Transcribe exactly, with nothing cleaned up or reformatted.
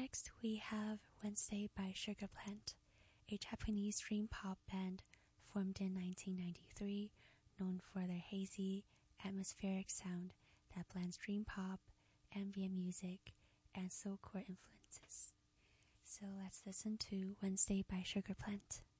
Next, we have Wednesday by Sugar Plant, a Japanese dream pop band formed in nineteen ninety-three, known for their hazy, atmospheric sound that blends dream pop, ambient music, and soulcore influences. So let's listen to Wednesday by Sugar Plant.